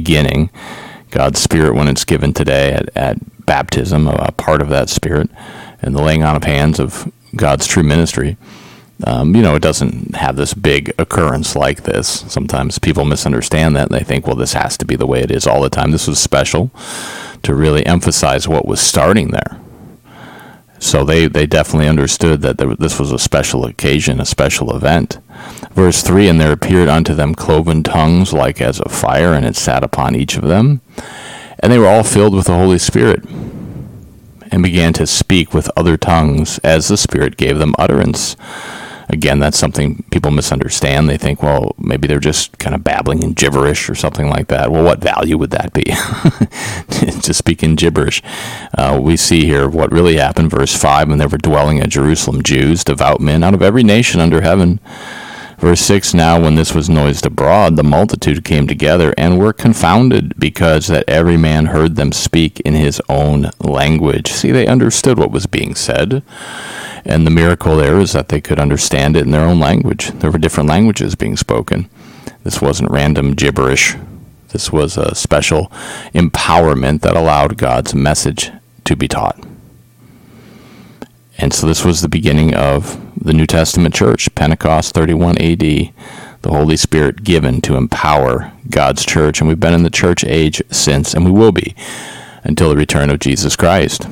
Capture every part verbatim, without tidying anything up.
beginning. God's Spirit, when it's given today at, at baptism, a part of that Spirit, and the laying on of hands of God's true ministry, um, you know, it doesn't have this big occurrence like this. Sometimes people misunderstand that, and they think, well, this has to be the way it is all the time. This was special to really emphasize what was starting there. So they, they definitely understood that there, this was a special occasion, a special event. Verse three, and there appeared unto them cloven tongues like as of fire, and it sat upon each of them. And they were all filled with the Holy Spirit, and began to speak with other tongues as the Spirit gave them utterance. Again, that's something people misunderstand. They think, well, maybe they're just kind of babbling in gibberish or something like that. Well, what value would that be to speak in gibberish? Uh, we see here what really happened. Verse five, when they were dwelling at Jerusalem, Jews, devout men out of every nation under heaven. Verse six, now when this was noised abroad, the multitude came together and were confounded, because that every man heard them speak in his own language. See, they understood what was being said. And the miracle there is that they could understand it in their own language. There were different languages being spoken. This wasn't random gibberish. This was a special empowerment that allowed God's message to be taught. And so this was the beginning of the New Testament church, Pentecost thirty-one A D, the Holy Spirit given to empower God's church. And we've been in the church age since, and we will be until the return of Jesus Christ.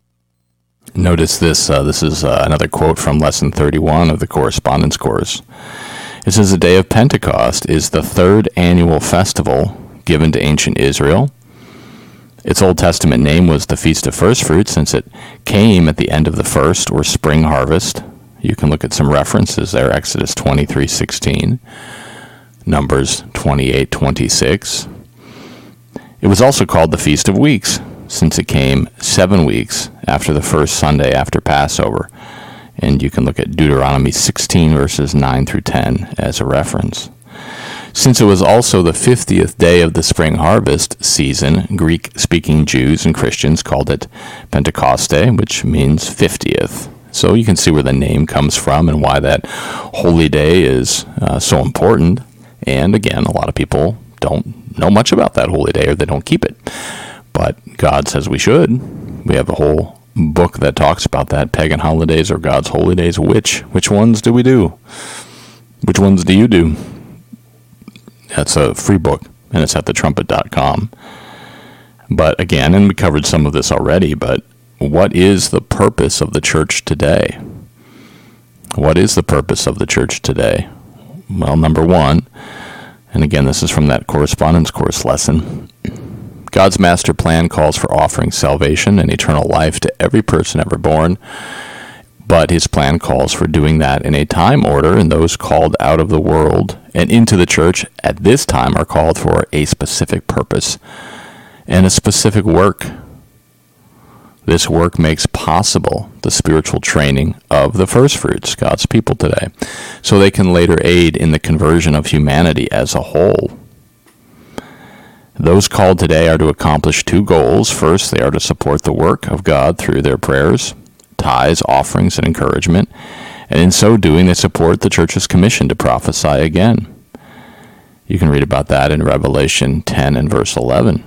Notice this. Uh, this is uh, another quote from Lesson thirty-one of the Correspondence Course. It says, the day of Pentecost is the third annual festival given to ancient Israel. Its Old Testament name was the Feast of First Fruits, since it came at the end of the first or spring harvest. You can look at some references there, Exodus twenty-three sixteen, Numbers twenty-eight twenty-six. It was also called the Feast of Weeks, since it came seven weeks after the first Sunday after Passover. And you can look at Deuteronomy sixteen, verses nine through ten as a reference. Since it was also the fiftieth day of the spring harvest season, Greek-speaking Jews and Christians called it Pentecoste, which means fiftieth. So you can see where the name comes from and why that holy day is uh, so important. And again, a lot of people don't know much about that holy day, or they don't keep it. But God says we should. We have a whole book that talks about that, pagan holidays or God's holy days. Which which ones do we do? Which ones do you do? That's a free book, and it's at the trumpet dot com. But again, and we covered some of this already, but what is the purpose of the church today? What is the purpose of the church today? Well, number one, and again, this is from that Correspondence Course lesson, God's master plan calls for offering salvation and eternal life to every person ever born, but his plan calls for doing that in a time order, and those called out of the world and into the church at this time are called for a specific purpose and a specific work. This work makes possible the spiritual training of the first fruits, God's people today, so they can later aid in the conversion of humanity as a whole. Those called today are to accomplish two goals. First, they are to support the work of God through their prayers, tithes, offerings, and encouragement, and in so doing, they support the church's commission to prophesy again. You can read about that in Revelation ten and verse eleven.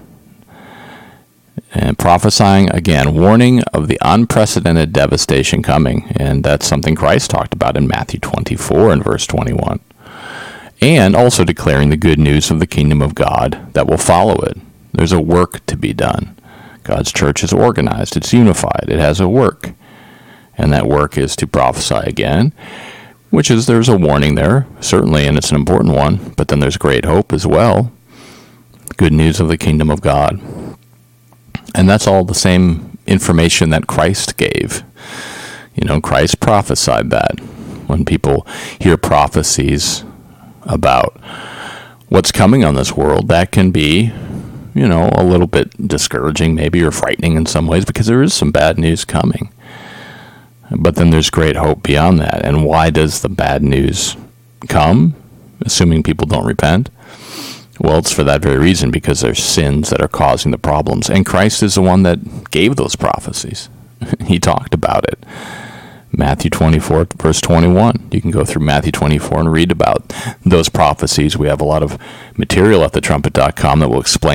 And prophesying, again, warning of the unprecedented devastation coming, and that's something Christ talked about in Matthew twenty-four and verse twenty-one. And also declaring the good news of the kingdom of God that will follow it. There's a work to be done. God's church is organized. It's unified. It has a work. And that work is to prophesy again, which is, there's a warning there, certainly, and it's an important one. But then there's great hope as well. Good news of the kingdom of God. And that's all the same information that Christ gave. You know, Christ prophesied that. When people hear prophecies about what's coming on this world, that can be, you know, a little bit discouraging maybe, or frightening in some ways, because there is some bad news coming. But then there's great hope beyond that. And why does the bad news come, assuming people don't repent? Well, it's for that very reason, because there's sins that are causing the problems. And Christ is the one that gave those prophecies. He talked about it. Matthew twenty-four, verse twenty-one. You can go through Matthew twenty-four and read about those prophecies. We have a lot of material at the trumpet dot com that will explain